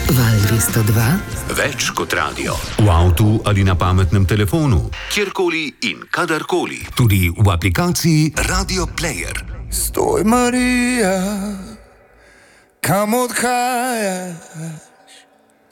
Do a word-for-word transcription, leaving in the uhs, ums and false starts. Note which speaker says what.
Speaker 1: Val dvesto dva.
Speaker 2: Več kot radio. V avtu ali na pametnem telefonu. Kjerkoli in kadarkoli. Tudi v aplikaciji Radio Player.
Speaker 3: Stoj, Marija, kam odhajaš?